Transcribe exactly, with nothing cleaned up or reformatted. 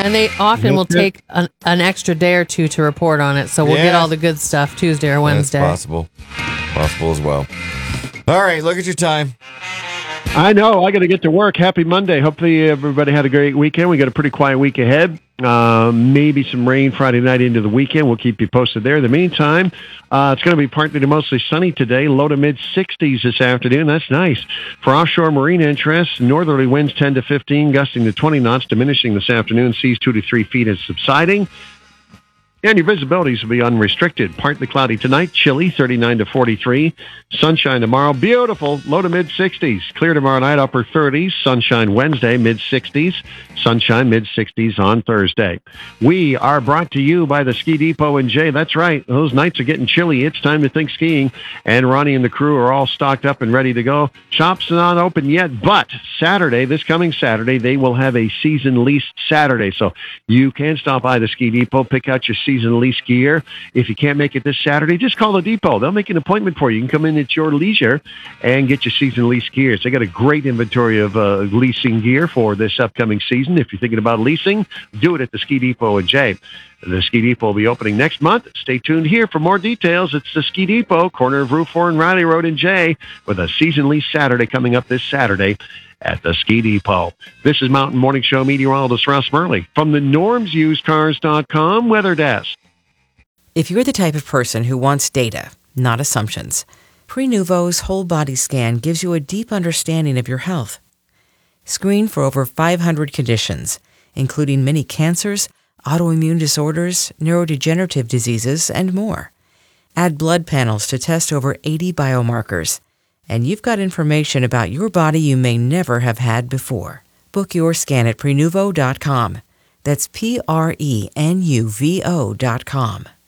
And they often will That's it. take an, an extra day or two to report on it, so we'll Yeah. get all the good stuff Tuesday or Wednesday. That's possible. Possible as well. All right, look at your time. I know. I got to get to work. Happy Monday. Hopefully everybody had a great weekend. We got a pretty quiet week ahead. Uh, maybe some rain Friday night into the weekend. We'll keep you posted there. In the meantime, uh, it's going to be partly to mostly sunny today. Low to mid sixties this afternoon. That's nice. For offshore marine interests, northerly winds ten to fifteen, gusting to twenty knots, diminishing this afternoon. Seas two to three feet and subsiding. And your visibilities will be unrestricted. Partly cloudy tonight, chilly, thirty-nine to forty-three. Sunshine tomorrow, beautiful, low to mid-sixties. Clear tomorrow night, upper thirties. Sunshine Wednesday, mid-sixties. Sunshine, mid-sixties on Thursday. We are brought to you by the Ski Depot and Jay. That's right, those nights are getting chilly. It's time to think skiing. And Ronnie and the crew are all stocked up and ready to go. Shops are not open yet, but Saturday, this coming Saturday, they will have a season lease Saturday. So you can stop by the Ski Depot, pick out your season lease gear. If you can't make it this Saturday, just call the depot. They'll make an appointment for you. You can come in at your leisure and get your season lease gears. They got a great inventory of uh, leasing gear for this upcoming season. If you're thinking about leasing, do it at the Ski Depot and Jay. The Ski Depot will be opening next month. Stay tuned here for more details. It's the Ski Depot, corner of Route four and Riley Road in Jay, with a season lease Saturday coming up this Saturday at the Ski Depot. This is Mountain Morning Show meteorologist Ross Murley from the norms used cars dot com Weather Desk. If you're the type of person who wants data, not assumptions, Prenuvo's whole body scan gives you a deep understanding of your health. Screen for over five hundred conditions, including many cancers, autoimmune disorders, neurodegenerative diseases, and more. Add blood panels to test over eighty biomarkers, and you've got information about your body you may never have had before. Book your scan at Prenuvo dot com. That's P R E N U V O dot com.